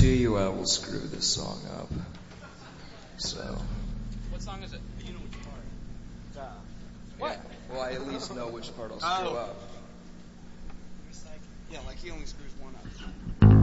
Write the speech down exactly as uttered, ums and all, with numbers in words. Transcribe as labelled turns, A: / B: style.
A: guarantee you I will screw this song up. So.
B: What song is it? You know which part.
C: Uh,
A: What? Yeah. Well, I at least know which part I'll screw
C: Oh.
A: up.
C: Yeah, like he only screws one up.